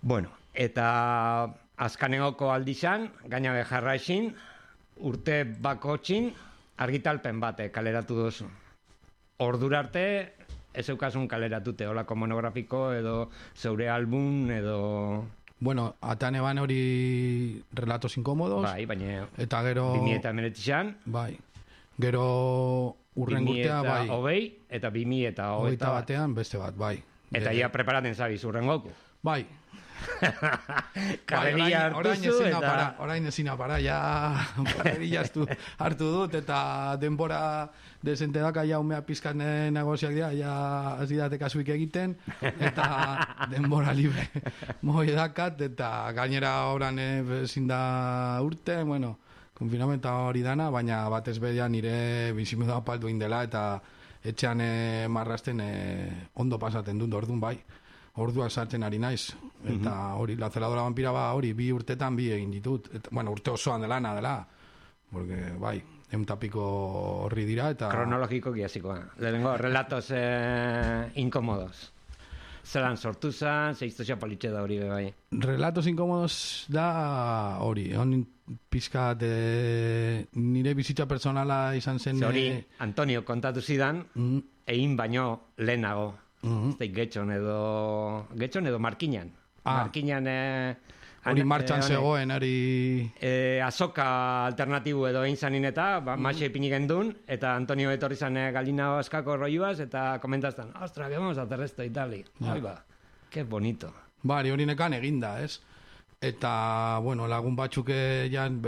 Bueno, eta azkanegoko aldizan, gaina bejarra ezin, urte bakotxin, argitalpen bate kaleratu duzu. Ordura arte, ez eukasun kaleratute, holako monografiko edo zeure album edo... Bueno, atan eban hori relatos incómodos. Bai, baina... Eta gero... 2019an. Bai. Gero urren gurtea, bai. 2020 eta 2021 batean beste bat, bai. Eta ia preparaten zabiz urren goku. Bai. Karreria hartuzu eta... Orain ezina para, ja karreria hartu dut, eta denbora desente daka ja umea pizkan negoziak dira, ja azidate kasuik egiten, eta denbora libre moi dakat, eta gainera oran ezin da urte, bueno, konfinamenta hori dana, baina batez bedia nire bizimuda apaldu indela, eta etxean marrasten ondo pasaten dut, orduan bai. Orduak sartzen ari naiz, eta hori, la celadora vampira ba, hori, 2 urtetan 2 egin ditut. Bueno, urte osoan dela, porque, bai, 100 piko horri dira, eta... Kronologiko giazikoa. Lehenengo, relatos incómodos. Zelan sortu zan, zeiztozia politxe da hori, bai. Relatos incómodos da hori, hon pizkat nire bizitza personala izan zen... Hori, Antonio kontatu zidan, egin baino lehenago. Getxon edo Markinan. Markinan... Hori martxan zegoen, hori... Azoka alternatibu edo egin zanin eta, maxe ipini gendun, eta Antonio etorri zan galina askako roiuaz, eta komentaztan, ostra, que vamos a hacer esto, itali. Ba, que bonito. Bari, hori nekan eginda, ez? Eta, bueno, lagun batzuk jan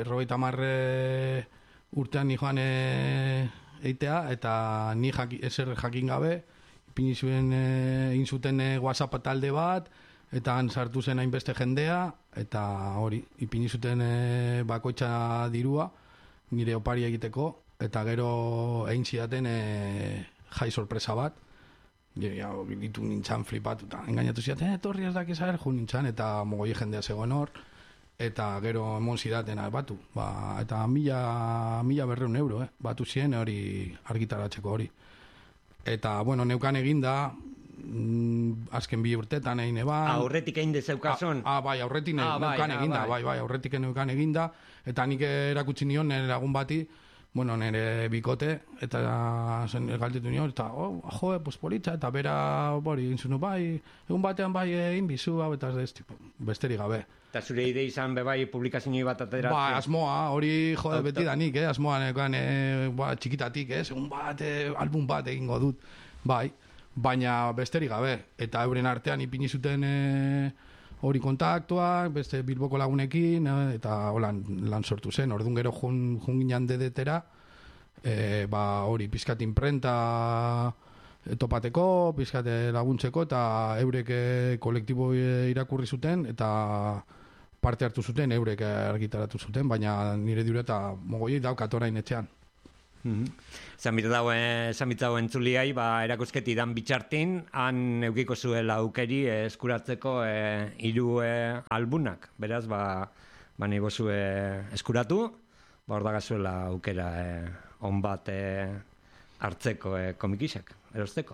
50 urtean ni joan eitea, eta ni ezer jakin gabe, ipini zuen egin zuten WhatsApp talde bat, eta han sartu zen hainbeste jendea, eta hori, ipini zuten bakoitza dirua, nire opari egiteko, eta gero egin zidaten jai sorpresa bat, ja, bilitu nintzan flipatuta, engainatu zidaten, torri ez dakizar, jo nintzan, eta mogoi jendea zegoen hor, eta gero emon zidaten batu, eta 1.200 euro, batu ziren hori argitaratzeko hori. Eta, bueno, neukan eginda, azken 2 urtetan egin eban. Aurretik egin dezeukasun? Bai, aurretik neukan eginda, aurretik neukan eginda, eta nik erakutsi nion nire lagun bati, bueno, nire bikote, eta zen galdetu nion, eta, jo, pues politxa, eta bera, bori, inzunu, bai, egun batean bai egin bizu, eta ez, besterik gabe. Eta zure ide izan bebai publikazinoi bat ateratzen? Ba, asmoa, hori jode beti da nik, asmoa nekan txikitatik, egun bat, album bat egingo dut, bai, baina besterik gabe, eta euren artean ipini zuten hori kontaktuak, beste Bilboko lagunekin, eta holan lan sortu zen, orduan gero jun ginen dedetera, hori pizkat imprenta topateko, pizkat laguntzeko, eta eurek kolektibo irakurri zuten, eta parte hartu zuten, eurek argitaratu zuten, baina nire diure eta mogoi daukat orain etxean. Zambitzago entzuliai, erakusketi dan bitxartin, han eukiko zuela aukeri eskuratzeko 3 albunak. Beraz, nego zue eskuratu, hor dagazuela aukera on bat hartzeko komikisak, erosteko.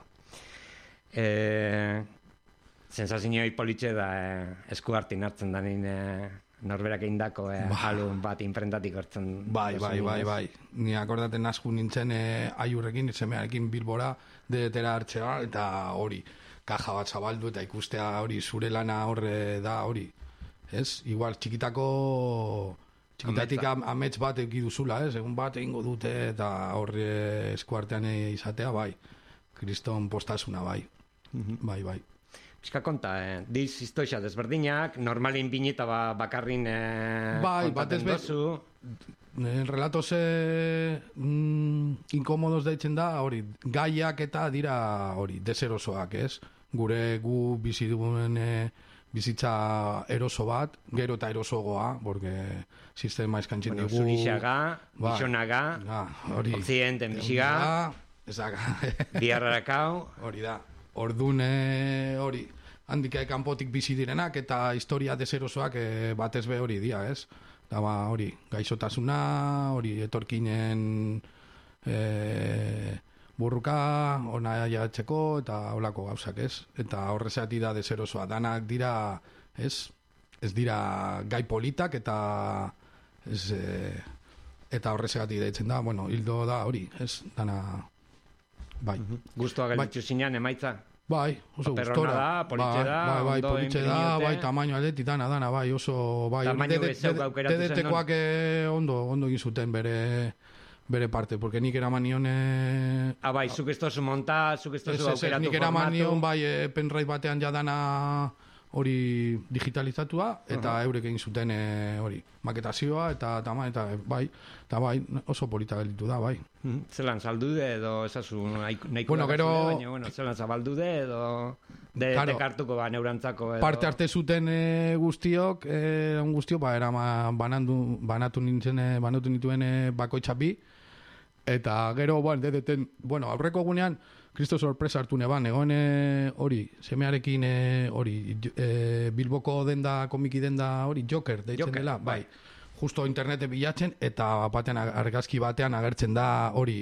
Sensazioi politxe da esku hartin hartzen da norberak eindako album bat imprentatik hartzen. Bai. Ni akordaten asku nintzen aiurrekin, semearekin Bilbora dedetera hartzea, eta hori, kaja bat zabaldu, eta ikustea hori zure lana horre da hori. Ez? Igual, txikitatik amets bat egiduzula, ez? Egun bat egingo dute, eta horre esku artean izatea, bai. Kriston postasuna, bai. Bai. Eska konta, diz historia desberdinak, normalin binita bakarrin kontaten dozu. Relatos incómodos deitzen da, hori, gaiak eta dira hori, deserosoak, ez? Gu bizi dugun bizitza eroso bat, gero eta erosogoa, porque sistema eskantzen dugu... Zurixaga, bisonaga, Occidenten biziga, biarrarakau... Hori da. Ordun hori, handik kanpotik bizi direnak eta historia deserosoak batez be hori dia, ez? Da hori, gaixotasuna, hori etorkinen burruka, ona jatzeko eta holako gauzak, ez? Eta horrezati da deserosoa, danak dira, ez? ez dira gai politak eta ez, eta horrezegatik deitzen da, bueno, hildo da hori, ez, dana, bai. Guztua gelditu zinean, emaitza? Bai, oso Perrona gustora. da, politxe da, bai, ondo politxe da, inprimiote. bai, tamaino aldeti, dana, bai, oso, bai, Tamaino bezeuk aukeratu zen, DDT-koak ondo egin zuten bere parte, porque nik eraman nion... bai, zuk ez tozu monta, zuk ez tozu aukeratu nik eraman nion, bai, pendrive batean jadana hori digitalizatua, eta eurek egin zuten hori, maketazioa, eta bai, oso polita gelditu da, bai. Zelan saldude edo esazu nahiko bueno, gero, baina, bueno, zelan zabaldude edo dekartuko neurantzako edo... Parte arte zuten guztiok, banatu nituen bakoitza bi, eta gero, bueno, aurreko gunean, Kristo sorpresa hartu neban, egon hori, semearekin Bilboko denda, komiki denda hori, Joker, deitzen dela, bai. Justo internete bilatzen, eta batean argazki batean agertzen da hori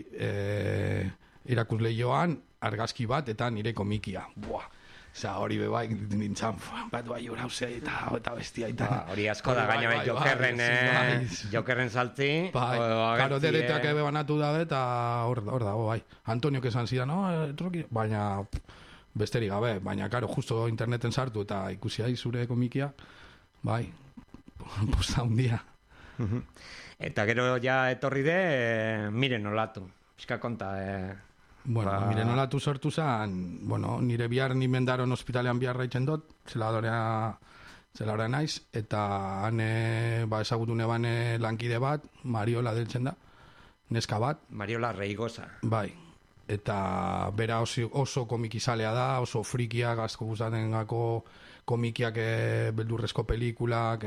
irakusleioan, argazki bat, eta nire komikia. Buah! Osa, hori bebai nintzen, bat bai urauzea eta bestia. Hori asko da gaina Jokerren saltzi. Bai, karo, dedeteak ebe banatu da, eta hor dago, bai. Antonio esan zidan, baina besterik gabe, baina, karo, justo interneten sartu eta ikusi zure komikia, bai, posta hundia. Eta gero ja etorri de, miren olatu, pixka konta, Bueno, miren olatu sortu zen, bueno, nire bihar ni mendaron ospitalean bihar raitzen dut, zeladorea naiz, eta han ezagutu neban lankide bat, Mariola deltzen da, neska bat. Mariola Reigosa. Bai, eta bera oso komikizalea da, oso frikia, gazko gustatzen gako komikiak beldurrezko pelikulak,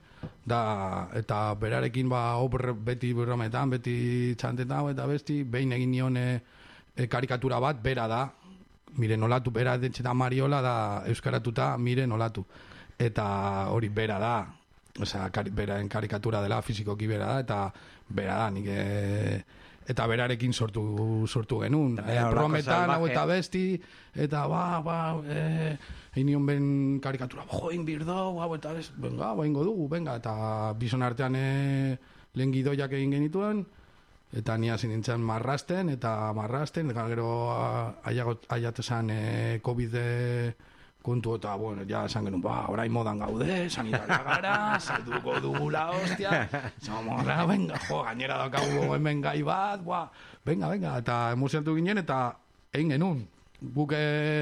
eta berarekin beti brometan, beti txantetan, eta besti, behin egin nion karikatura bat, bera da, miren olatu, bera dentxeta Mariola da euskaratuta miren olatu. Eta hori bera da, osea, beraen karikatura dela, fizikoki bera da, eta bera da, nik eta berarekin sortu genuen. Prometan, hau eta besti, eta egin nion ben karikatura, join birdo, hau eta besti, venga, ingo dugu, venga, eta bizon artean lehen gidoiak egin genituen, eta ni hasi nintzen marrasten, eta gero aiatesan COVID kontu, eta, bueno, ja esan genuen, orain modan gaude, sanitaria gara, salduko dugula, hostia, zamorra, venga, gainera daukagu hemen gai bat, venga, eta emozionatu ginen, eta egin genuen, guk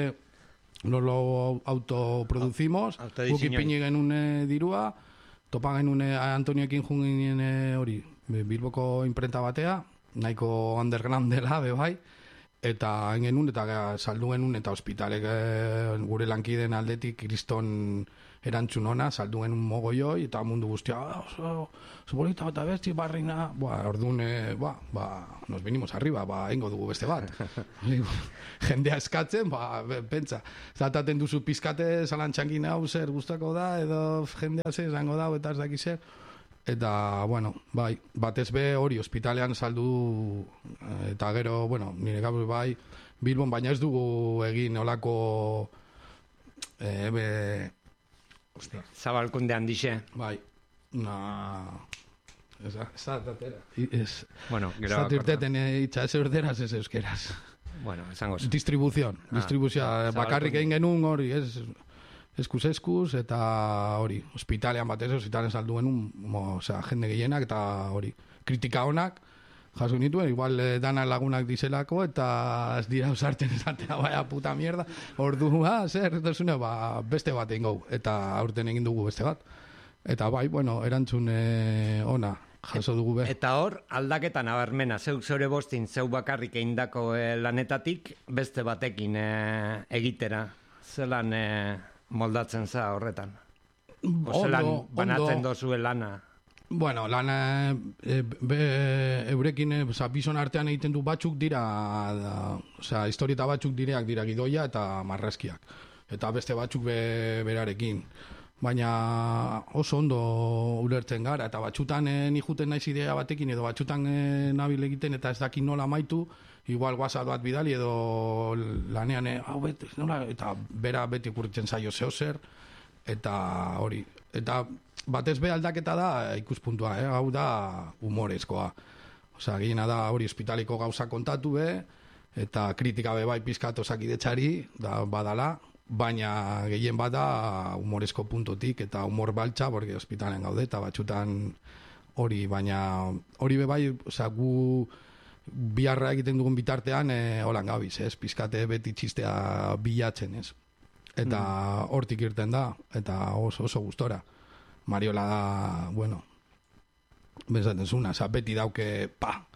lo autoproducimos, guk ipini genuen dirua, topa genuen Antonioekin junginen hori, Bilboko imprenta batea, nahiko underground dela, bai, eta genuen, eta saldu genuen, eta ospitalek gure lankideen aldetik kriston erantzun ona, saldu genuen mogoioi, eta mundu guztia, oso bolita bat abesti, barrina, orduan, nos vinimos arriba, ingo dugu beste bat. Jendea eskatzen, pentsa, zataten duzu pizkate, zalantxankin hau zer gustako da, edo jendea zer zango da, eta ez dakiz zer. Eta, bueno, bai, batez be hori ospitalean saldu, eta gero, bueno, nire gabuz bai, Bilbon, baina ez dugu egin olako, Zabalkunde handixe. Bai, ez da tatera. Bueno, gero... Ez da irteten itxa ez eurderaz, ez euskeraz. Bueno, esango. Distribuzioa, bakarrik egin genuen hori, eskuz, eta hori, ospitalean batez, ospitalean saldu genuen, jende gehienak, eta hori, kritika honak, jaso nituen, igual dana lagunak dizelako, eta ez dira usartzen esatea, baina puta mierda, ordua, zer, beste bat egin gau, eta aurten egin dugu beste bat. Eta bai, bueno, erantzun ona, jaso dugu be. Eta hor, aldaketa nabarmena, zeure bostin, zeu bakarrik eindako lanetatik, beste batekin egitera, zelan moldatzen za horretan? Zelan banatzen dozue lana? Bueno, lana eurekin, bizon artean egiten du batzuk dira, historieta batzuk direak dira gidoia eta marrazkiak. Eta beste batzuk berarekin. Baina oso ondo ulertzen gara, eta batzutan nijuten naiz idea batekin, edo batzutan nabil egiten eta ez dakin nola maitu, igual WhatsApp bat bidali edo lanean, eta bera beti okurritzen zaio zehozer, eta hori. Eta batez be aldaketa da ikuspuntua, hau da humorezkoa. Osea, gehiena da hori ospitaleko gauza kontatu eta kritika be bai pizkat Osakidetzari da badala, baina gehien bada humorezko puntotik eta humor baltza, porque ospitalen gaude eta batzutan hori, baina hori be bai, osea, gu biharra egiten dugun bitartean holan gabiz, pizkate beti txistea bilatzen, ez? Eta hortik irten da, eta oso gustora. Mariola da, bueno, bezaten zuna, beti dauke,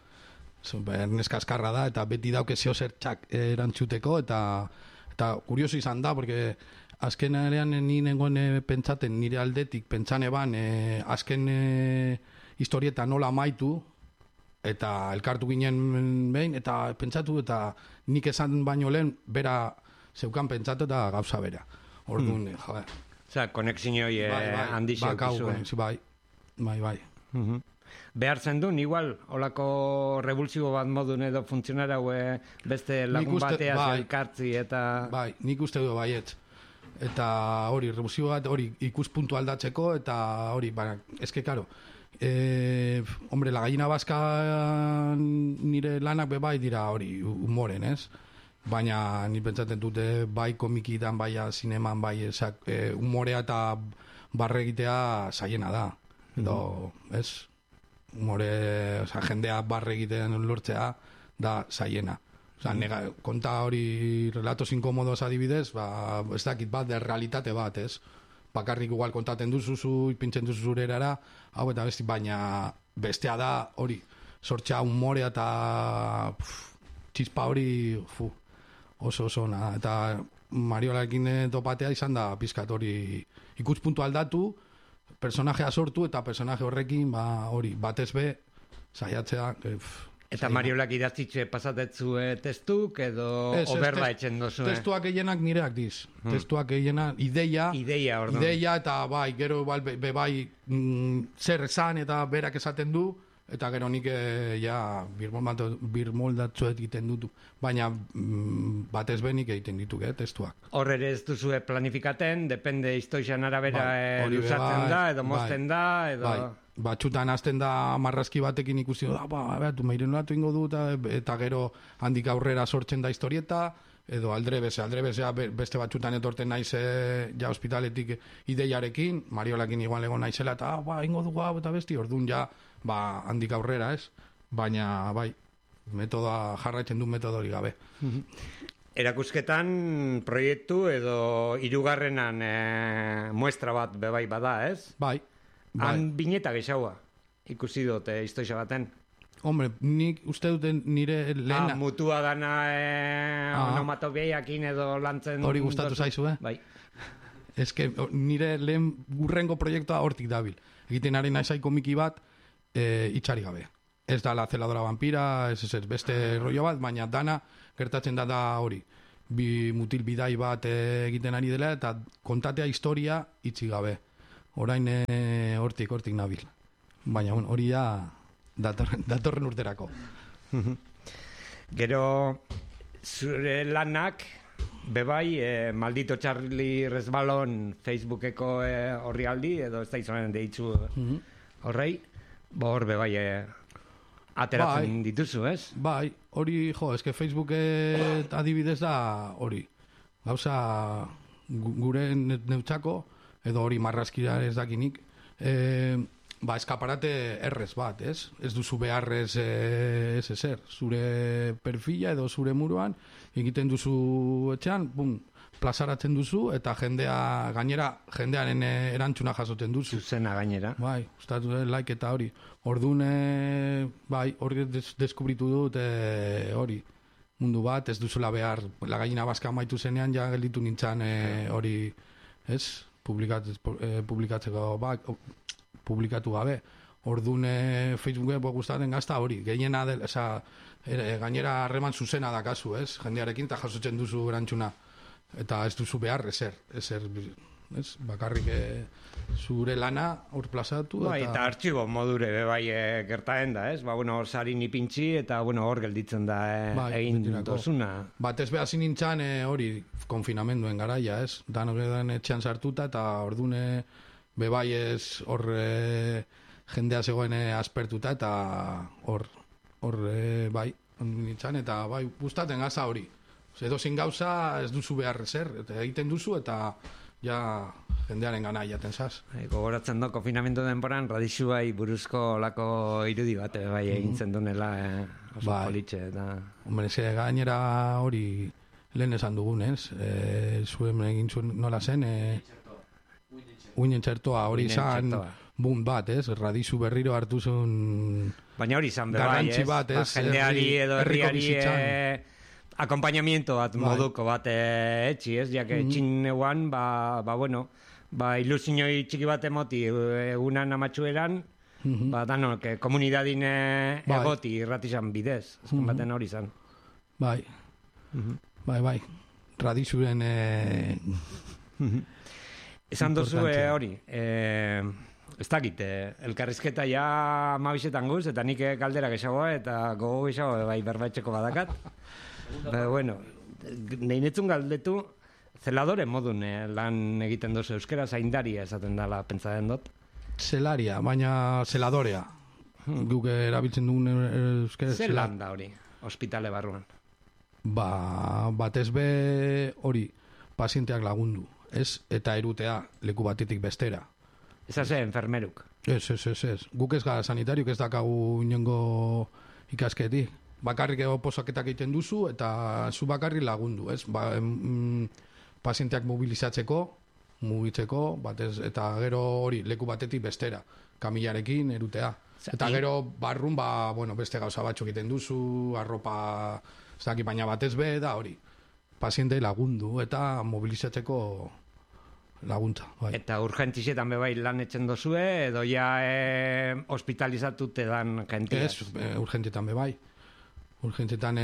neska askarra da, eta beti dauke zeo zer txak erantzuteko, eta kurioso izan da, porque azken arean ni nengoen pentsaten, nire aldetik pentsane ban, azken historieta nola amaitu, eta elkartu ginen behin, eta pentsatu, eta nik esan baino lehen, bera zeukan pentsatu eta gauza bera. Orduan, joder. Osea, konexioi handixak izue. Bai. Behar zen duen, igual, holako revulsibo bat modun edo funtzionara beste lagun batea zelkartzi eta... Bai, nik uste du baiet. Eta hori, revulsibo bat, hori ikuspuntu aldatzeko, eta hori, eske, karo, hombre, la gallina vasca nire lanak be bai dira hori, humoren, ez? Baina ni pentsatzen dute bai komikitan, bai zineman, bai humorea eta barregitea saiena da. Edo, ez? Humore, jendea barregiten lortzea da saiena. Konta hori relatos inkomodos adibidez, ez dakit bat, de realitate bat, ez? Bakarrik igual kontaten duzuzu, ipintzen duzu zure erara, hau eta besti, baina bestea da hori, sortzea humorea eta txispa hori, oso ona. Eta Mariolarekin topatea izan da pizkat hori ikuspuntu aldatu, personajea sortu eta personaje horrekin hori batez be saiatzea. Eta Mariolak idatzitxe pasatetzu testuk edo oberba etxen dozu? Testuak gehienak nireak diz. Testuak gehienak ideia eta bai, gero bai zer esan eta berak esaten du, eta gero nik birmoldatzu egiten dutu. Baina batez benik egiten ditu testuak. Hor ere ez duzu planifikaten, depende historian arabera luzatzen da, edo mozten da, edo... Batxutan azten da marrazki batekin ikusi da, meiren latu ingo du, eta gero handik aurrera sortzen da historieta, edo aldrebezea, beste batxutan etorten naiz ja ospitaletik ideiarekin, Mariolakin igual egon naizela, eta ingo du eta besti, orduan ja, handik aurrera, ez? Baina, bai, metoda jarraitzen du metodori gabe. Erakusketan proiektu edo hirugarrenan muestra bat bebai bada, ez? Bai. Han bineta gexaua, ikusi dut historia baten. Hombre, nik uste duten nire lehena... Mutua dana onomatopiakin edo lantzen... Hori gustatu zaizu, Bai. Ez que nire lehen gurrengo proiektua hortik dabil. Egiten ari naizai komiki bat, itxari gabe. Ez da la celadora vampira, ez beste rollo bat, baina dana gertatzen da hori. Bi mutil bidai bat egiten ari dela, eta kontatea historia itxi gabe. Orain hortik nabil. Baina hori da datorren urterako. Gero zure lanak bebai Maldito Charlie Resbalon Facebookeko horri aldi, edo ez da izanen deitzu horrei, hor bebai ateratzen dituzu, ez? Bai, hori eske Facebook adibidez da hori. Gauza gure neutzako, edo hori marrazkira ez dakinik, eskaparate errez bat, ez? Ez duzu beharrez ezer. Zure perfila edo zure muruan, egiten duzu etxean, plazaratzen duzu, eta jendearen erantzuna jasoten duzu. Zuzena gainera. Bai, ustatu like eta hori. Orduan, hori deskubritu dut hori. Mundu bat, ez duzula behar, la gallina vasca amaitu zenean, ja gelditu nintzen hori, ez? Publikatzeko publikatu gabe. Orduan Facebooken gustatzen gazta hori, gehiena gainera harreman zuzena dakazu, ez? Jendearekin eta jasotzen duzu erantzuna, eta ez duzu behar ezer ez? Bakarrik zure lana hor plazatu. Eta artxibo modure bai gertaen da, ez? Bueno, hor sarin ipintzi eta hor gelditzen da egin dozuna. Batez behazin nintzen hori konfinamenduen garaia, ez? Danok edan etxean sartuta eta ordune bebai ez hor jendea zegoen aspertuta eta hor bai nintzen eta bai gustaten gaza hori. Edo zin gauza ez duzu behar zer, eta egiten duzu eta ja jendearen gana jaten zaz. Gogoratzen do, konfinamendu denboran radixuai buruzko lako irudi bat bai egin zentunela oso politxe. Hombre, ze gainera hori lehen esan dugun, ez? Zuen egin zuen nola zen, uinen txertoa hori izan boom bat, ez? Radixu berriro hartu zuen baina hori izan bebai, ez? Jendeari edo herriari akompañamiento bat moduko bat etxi, ez? Jak etxin eguan, ilusioi txiki bat emoti egunan amatxueran, danok, komunidadin egoti irratizan bidez, azken baten hori izan. Bai, radixuren esan dozu hori, ez dakit, elkarrizketa ja amabizetan guz, eta nik kaldera gehiagoa, eta gogo gehiago bai berbaitxeko badakat. Bueno, nehinetzun galdetu, zeladore modun lan egiten dozu euskera, zaindaria esaten dela pentsatzen dut. Zelaria, baina zeladorea. Guk erabiltzen dugun euskera. Zelan da hori, ospitale barruan? Batez be hori, pazienteak lagundu, ez? Eta erutea leku batetik bestera. Ez haze, enfermeruk? Ez. Guk ez gara sanitariuk ez dakagu inongo ikasketik. Bakarrik oposaketak egiten duzu eta zu bakarrik lagundu, ez? Pazienteak mobilizatzeko, mugitzeko, eta gero hori leku batetik bestera, kamilarekin erutea. Eta gero barrun, beste gauza batxo egiten duzu, arropa, ez daki, baina batez be da hori. Pazientei lagundu eta mobilizatzeko laguntza. Bai. Eta urgentzietan bebai lan etxen dozue, edo ja hospitalizatute dan jentia? Ez, urgentzietan bebai. Urgentzietan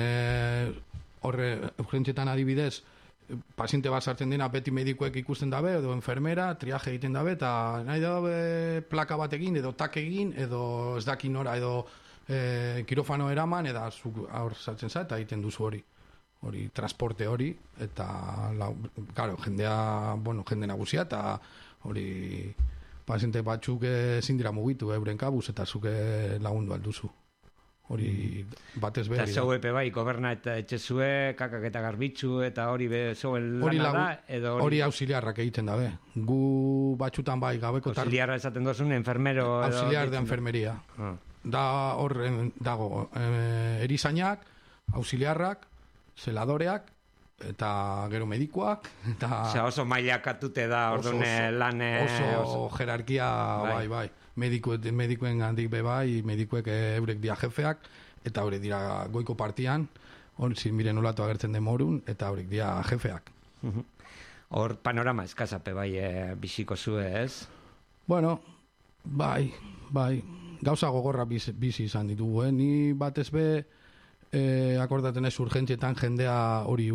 adibidez, paziente bat sartzen dena beti medikuek ikusten dabe, edo enfermera, triaje egiten dabe, eta nahi dabe plaka bat egin, edo tak egin, edo ez dakin nora, edo kirofano eraman, eta aur sartzen za, eta egiten duzu hori. Hori, transporte hori, eta, claro, jende nagusia, eta hori, paziente batzuk ezin dira mugitu, euren kabuz, eta zuke lagundu alduzu. Hori batez behar. Eta zeu epe bai, goberna eta etxezue, kakak eta garbitzu, eta hori zeuen lana da, edo hori auxiliarrak egiten dabe. Gu batxutan bai gabeko auxiliarra esaten dozun, enfermero... Auxiliar de enfermeria. Da hor dago erizainak, auxiliarrak, zeladoreak, eta gero medikuak, eta... Oso mailakatute da, ordune lan... Oso jerarkia, bai. Medikuen handik bebai, medikuek eurek dia jefeak, eta horrek dira goiko partian, hor zinbiren olatu agertzen demorun, eta horrek dira jefeak. Hor panorama eskazape bai biziko zue, ez? Bueno, bai, gauza gogorra bizi izan ditugu, ni batez be akordaten ez urgentzietan jendea hori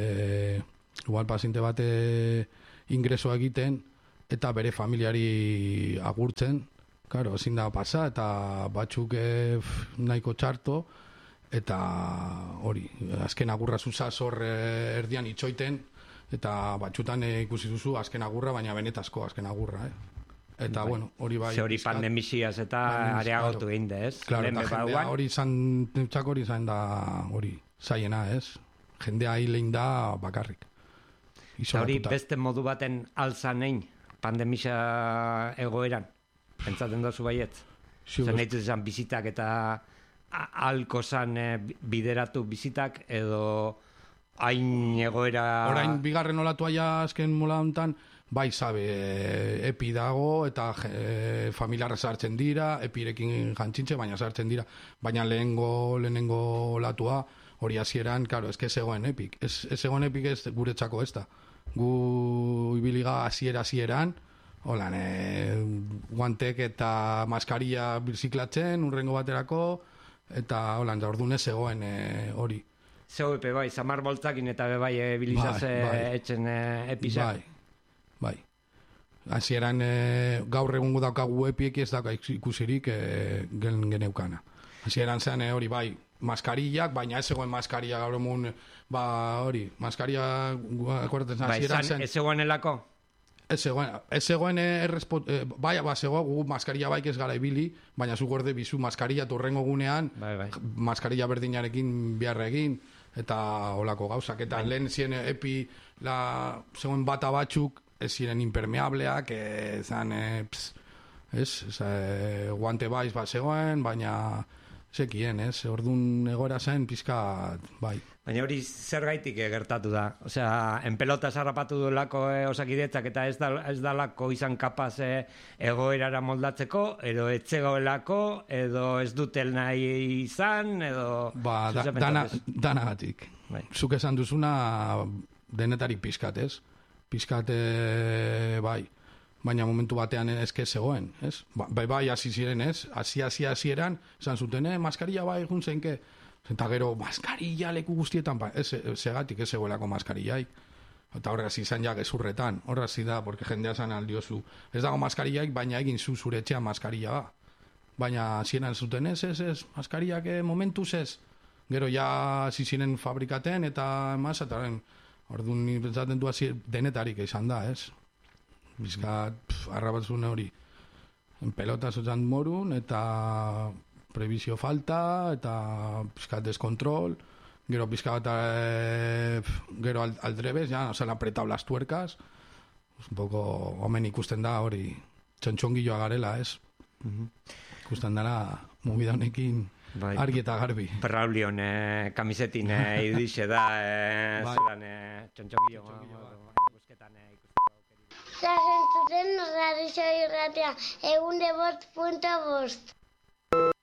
igual paziente bate ingresoa egiten, eta bere familiari agurtzen, claro, ezin da pasa, eta batzuk nahiko txarto, eta hori, azken agurra zuzaz hor erdian itxoiten, eta batzutan ikusi duzu azken agurra, baina benetazko azken agurra, Eta, bai. Bueno, hori bai... Ze hori pandemiziaz eta areagotu egin da, ez? Claro, eta jendea hori izan da hori zaiena, ez? Jendea hilein da bakarrik. Eta hori beste modu baten alzan egin, pandemizia egoeran, pentsaten dozu baietz? Zer nahitu izan bizitak eta alko zan bideratu bizitak edo hain egoera... Orain bigarren olatu aia azken mola hontan, bai zabe, epi dago eta familiarra sartzen dira, epirekin jantzintze, baina sartzen dira, baina lehenengo olatua, hori hasieran, claro, eske zegoen epik. Ez zegoen epik ez guretzako ez da. Gu ibiliga hasieran, holan, guantek eta maskaria birziklatzen, urrengo baterako, eta holan, ordunez zegoen hori. Zeu epe bai, Samar Boltzakin eta bai bilizaze etxen episa. Bai. Hasieran gaur egungo daukagu epiek ez dauka ikusirik geneukana. Hasieran zen hori bai, maskarillak, baina ez zegoen maskarilla gaur egun, hori, maskarilla, akordatzen zen, hasieran zen... Ez zegoenelako? Ez zegoen zegoen gu maskarilla baik ez gara ibili, baina zu gorde bizu maskarilla turrengo gunean, maskarilla berdinarekin beharra egin, eta olako gauzak, eta lehen ziren epi, zegoen bata batzuk, ez ziren impermeableak, guante baiz bat zegoen, baina zekien, orduan egora zen pizka, bai. Baina hori zer gaitik gertatu da? Osea, en pelota sarrapatu duelako Osakidetzak eta ez dalako izan kapaz egoerara moldatzeko, edo etzegoelako, edo ez dutel nahi izan, edo... Danagatik. Zuk esan duzuna denetarik pizkat, ez? Pizkat, bai. Baina momentu batean ezke zegoen, ez? Bai, hasi ziren, ez? Hasi-hasieran, esan zuten, maskarilla bai, junzenke... Eta gero, maskarilla leku guztietan, segatik ez zegoelako maskarillaik. Eta horraz izan ja gezurretan, horraz da, porque jendea zan aldiozu. Ez dago maskarillaik, baina egin zure etxean maskarilla ba. Baina zienan zuten ez, maskarillak momentuz ez. Gero ja ziren fabrikaten eta emaz, eta orduan nintzaten du denetarik izan da, ez? Bizkat, arrabatzun hori. En pelota zotan morun, eta... Previsio falta, eta pizkat deskontrol, gero pizkat gero al revés, ya no se han apretado las tuercas, un poco, omen ikusten da hori, txontxongilloa garela, ez? Ikusten dara, movida honekin argi eta garbi. Perraulion kamisetin idixe da, zelan txontxongilloa. Zazentzuten radio irratia, 105.5.